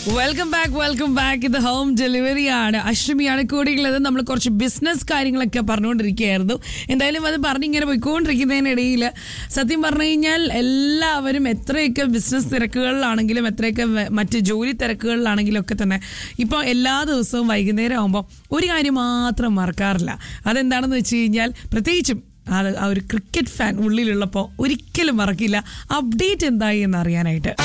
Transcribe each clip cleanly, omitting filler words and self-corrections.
Welcome back. ഇത് home delivery ആണ്. അശ്വമിയാണ് കൂടിയുള്ളത്. നമ്മൾ കുറച്ച് ബിസിനസ് കാര്യങ്ങളൊക്കെ പറഞ്ഞുകൊണ്ടിരിക്കുകയായിരുന്നു. എന്തായാലും അത് പറഞ്ഞിങ്ങനെ പോയിക്കൊണ്ടിരിക്കുന്നതിനിടയിൽ സത്യം പറഞ്ഞു കഴിഞ്ഞാൽ എല്ലാവരും എത്രയൊക്കെ ബിസിനസ് തിരക്കുകളിലാണെങ്കിലും എത്രയൊക്കെ മറ്റ് ജോലി തിരക്കുകളിലാണെങ്കിലും ഒക്കെ തന്നെ ഇപ്പോൾ എല്ലാ ദിവസവും വൈകുന്നേരം ആകുമ്പോൾ ഒരു കാര്യം മാത്രം മറക്കാറില്ല. അതെന്താണെന്ന് വെച്ച് കഴിഞ്ഞാൽ പ്രത്യേകിച്ചും ആ ഒരു ക്രിക്കറ്റ് ഫാൻ ഉള്ളിലുള്ളപ്പോൾ ഒരിക്കലും മറക്കില്ല അപ്ഡേറ്റ് എന്തായി എന്ന് അറിയാനായിട്ട്.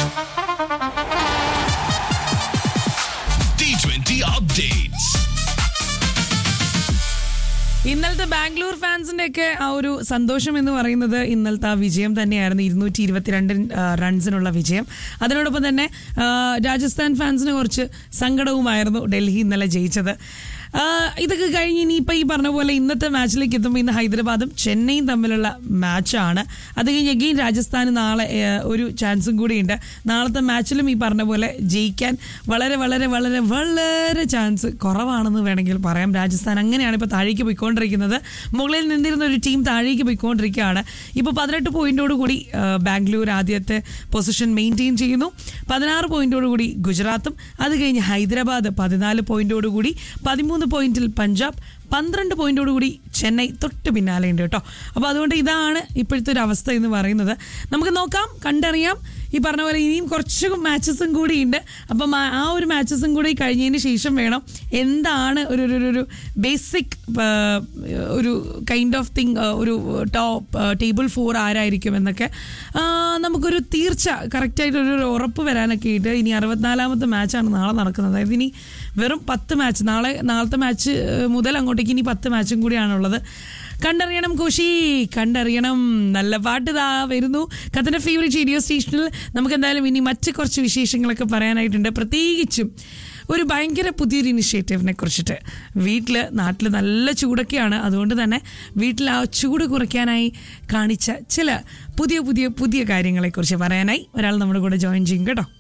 ഇന്നലത്തെ ബാംഗ്ലൂർ ഫാൻസിന്റെ ഒക്കെ ആ ഒരു സന്തോഷം എന്ന് പറയുന്നത് ഇന്നലത്തെ ആ വിജയം തന്നെയായിരുന്നു. 222 റൺസിനുള്ള വിജയം. അതിനോടൊപ്പം തന്നെ രാജസ്ഥാൻ ഫാൻസിന് കുറച്ച് സങ്കടവുമായിരുന്നു ഡൽഹി ഇന്നലെ ജയിച്ചത്. ഇതൊക്കെ കഴിഞ്ഞ് ഇനിയിപ്പോൾ ഈ പറഞ്ഞ പോലെ ഇന്നത്തെ മാച്ചിലേക്ക് എത്തുമ്പോൾ ഇന്ന് ഹൈദരാബാദും ചെന്നൈയും തമ്മിലുള്ള മാച്ചാണ്. അത് കഴിഞ്ഞ് അഗെയിൻ രാജസ്ഥാന് നാളെ ഒരു ചാൻസും കൂടിയുണ്ട്. നാളത്തെ മാച്ചിലും ഈ പറഞ്ഞ പോലെ ജയിക്കാൻ വളരെ വളരെ വളരെ വളരെ ചാൻസ് കുറവാണെന്ന് വേണമെങ്കിൽ പറയാം. രാജസ്ഥാൻ അങ്ങനെയാണ് ഇപ്പോൾ താഴേക്ക് പോയിക്കൊണ്ടിരിക്കുന്നത്. മുകളിൽ നിന്നിരുന്ന ഒരു ടീം താഴേക്ക് പോയിക്കൊണ്ടിരിക്കുകയാണ്. ഇപ്പോൾ 18 പോയിന്റോടുകൂടി ബാംഗ്ലൂർ ആദ്യത്തെ പൊസിഷൻ മെയിൻറ്റെയിൻ ചെയ്യുന്നു. 16 പോയിന്റോടുകൂടി ഗുജറാത്തും അത് കഴിഞ്ഞ് ഹൈദരാബാദ് 14 പോയിന്റോടുകൂടി 13 പോയിന്റിൽ പഞ്ചാബ് 12 പോയിന്റോടുകൂടി ചെന്നൈ തൊട്ട് പിന്നാലെയുണ്ട് കേട്ടോ. അപ്പോൾ അതുകൊണ്ട് ഇതാണ് ഇപ്പോഴത്തെ ഒരു അവസ്ഥ എന്ന് പറയുന്നത്. നമുക്ക് നോക്കാം, കണ്ടറിയാം. ഈ പറഞ്ഞ പോലെ ഇനിയും കുറച്ച് മാച്ചസും കൂടിയുണ്ട്. അപ്പം ആ ഒരു മാച്ചസും കൂടി കഴിഞ്ഞതിന് ശേഷം വേണം എന്താണ് ഒരു ബേസിക് ഒരു കൈൻഡ് ഓഫ് തിങ്, ഒരു ടോപ്പ് ടേബിൾ 4 ആരായിരിക്കും എന്നൊക്കെ നമുക്കൊരു തീർച്ച കറക്റ്റായിട്ടൊരു ഉറപ്പ് വരാനൊക്കെ ആയിട്ട്. ഇനി 64ാമത്തെ മാച്ചാണ് നാളെ നടക്കുന്നത്. അതായത് ഇനി വെറും 10 മാച്ച്, നാളത്തെ മാച്ച് മുതൽ അങ്ങോട്ടേക്ക് ഇനി 10 മാച്ചും കൂടിയാണുള്ളത്. കണ്ടറിയണം കോശി, കണ്ടറിയണം. നല്ല പാട്ട് ഇതാ വരുന്നു കത്തൻ്റെ ഫേവറേറ്റ് റേഡിയോ സ്റ്റേഷനിൽ. നമുക്ക് എന്തായാലും ഇനി മറ്റ് കുറച്ച് വിശേഷങ്ങളൊക്കെ പറയാനായിട്ടുണ്ട്. പ്രത്യേകിച്ചും ഒരു ഭയങ്കര പുതിയൊരു ഇനിഷ്യേറ്റീവിനെ കുറിച്ചിട്ട്. നാട്ടിൽ നല്ല ചൂടൊക്കെയാണ്. അതുകൊണ്ട് തന്നെ വീട്ടിൽ ആ ചൂട് കുറയ്ക്കാനായി കാണിച്ച ചില പുതിയ കാര്യങ്ങളെക്കുറിച്ച് പറയാനായി ഒരാൾ നമ്മുടെ കൂടെ ജോയിൻ ചെയ്യും കേട്ടോ.